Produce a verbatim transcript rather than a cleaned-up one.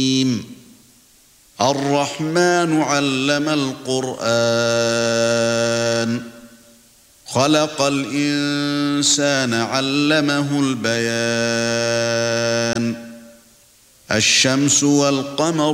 الرحمن علم القرآن خلق الإنسان علمه البيان الشمس والقمر